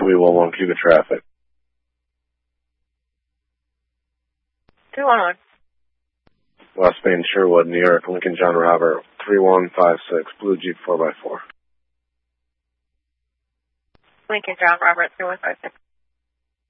311 Cuba traffic. 211. West Main, Sherwood, New York, Lincoln John Robert, 3156, Blue Jeep 4x4. Lincoln John Robert, 3156.